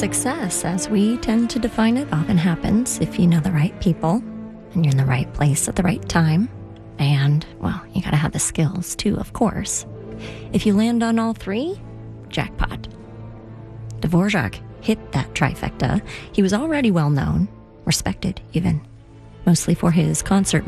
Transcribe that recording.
success, as we tend to define it, often happens if you know the right people and you're in the right place at the right time. And, well, you gotta have the skills too, of course. If you land on all three, jackpot. Dvorak hit that trifecta. He was already well known, respected even, mostly for his concert